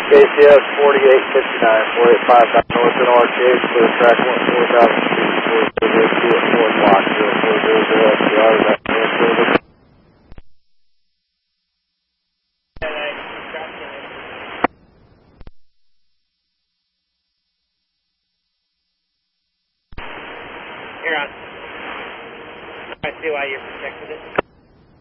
KCS 4859, 485 north in RTH, clear track 14000 feet, 4002 at 4 o'clock, 0400 FTR, is that correct? Here on. I see why you're protected it.